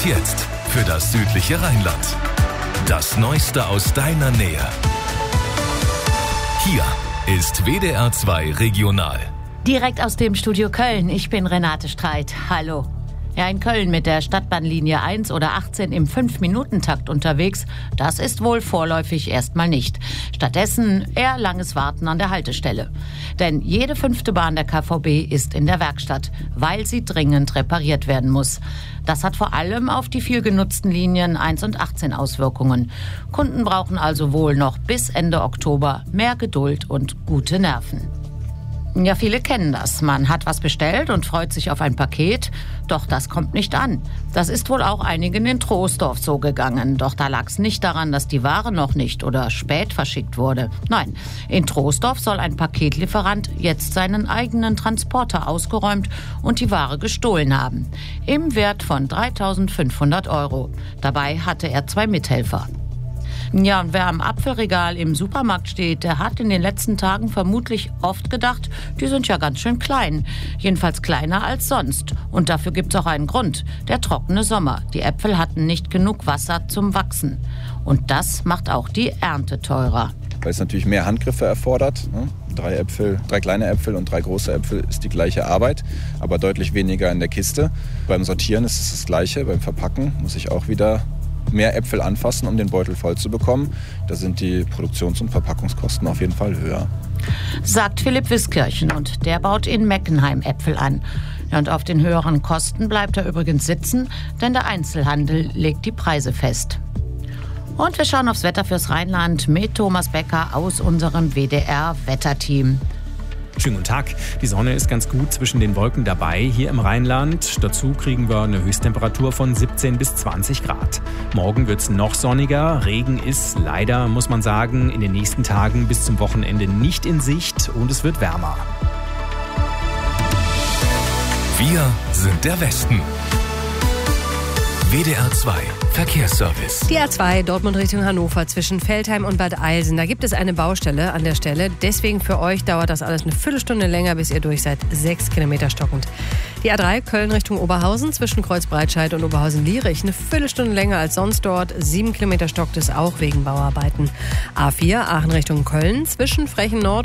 jetzt für das südliche Rheinland. Das Neueste aus deiner Nähe. Hier ist WDR 2 Regional. Direkt aus dem Studio Köln. Ich bin Renate Streit. Hallo. Ja, in Köln mit der Stadtbahnlinie 1 oder 18 im 5-Minuten-Takt unterwegs, das ist wohl vorläufig erstmal nicht. Stattdessen eher langes Warten an der Haltestelle. Denn jede 5. Bahn der KVB ist in der Werkstatt, weil sie dringend repariert werden muss. Das hat vor allem auf die viel genutzten Linien 1 und 18 Auswirkungen. Kunden brauchen also wohl noch bis Ende Oktober mehr Geduld und gute Nerven. Ja, viele kennen das. Man hat was bestellt und freut sich auf ein Paket, doch das kommt nicht an. Das ist wohl auch einigen in Troisdorf so gegangen. Doch da lag es nicht daran, dass die Ware noch nicht oder spät verschickt wurde. Nein, in Troisdorf soll ein Paketlieferant jetzt seinen eigenen Transporter ausgeräumt und die Ware gestohlen haben. Im Wert von 3.500 €. Dabei hatte er 2 Mithelfer. Ja, und wer am Apfelregal im Supermarkt steht, der hat in den letzten Tagen vermutlich oft gedacht, die sind ja ganz schön klein. Jedenfalls kleiner als sonst. Und dafür gibt's auch einen Grund. Der trockene Sommer. Die Äpfel hatten nicht genug Wasser zum Wachsen. Und das macht auch die Ernte teurer. Weil es natürlich mehr Handgriffe erfordert. 3 kleine Äpfel und 3 große Äpfel ist die gleiche Arbeit, aber deutlich weniger in der Kiste. Beim Sortieren ist es das Gleiche. Beim Verpacken muss ich auch wieder mehr Äpfel anfassen, um den Beutel voll zu bekommen. Da sind die Produktions- und Verpackungskosten auf jeden Fall höher. Sagt Philipp Wiskirchen, und der baut in Meckenheim Äpfel an. Ja, und auf den höheren Kosten bleibt er übrigens sitzen, denn der Einzelhandel legt die Preise fest. Und wir schauen aufs Wetter fürs Rheinland mit Thomas Becker aus unserem WDR-Wetterteam. Schönen guten Tag. Die Sonne ist ganz gut zwischen den Wolken dabei hier im Rheinland. Dazu kriegen wir eine Höchsttemperatur von 17 bis 20 Grad. Morgen wird es noch sonniger. Regen ist leider, muss man sagen, in den nächsten Tagen bis zum Wochenende nicht in Sicht und es wird wärmer. Wir sind der Westen. WDR 2 Verkehrsservice. Die A2 Dortmund Richtung Hannover zwischen Veltheim und Bad Eilsen. Da gibt es eine Baustelle an der Stelle. Deswegen für euch dauert das alles eine Viertelstunde länger, bis ihr durch seid. 6 Kilometer stockend. Die A3 Köln Richtung Oberhausen zwischen Kreuzbreitscheid und Oberhausen-Lierich. Eine Viertelstunde länger als sonst dort. 7 Kilometer stockt es auch wegen Bauarbeiten. A4 Aachen Richtung Köln zwischen Frechen Nord